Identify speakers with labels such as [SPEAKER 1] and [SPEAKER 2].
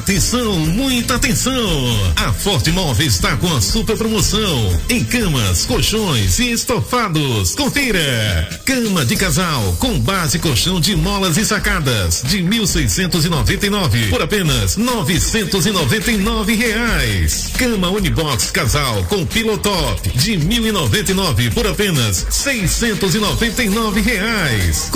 [SPEAKER 1] Atenção, muita atenção! A Forte Móveis está com a super promoção em camas, colchões e estofados. Confira! Cama de casal com base colchão de molas e sacadas de 1.699 por apenas R$ 999. Cama Unibox casal com pillow top de 1.099 por apenas R$ 699.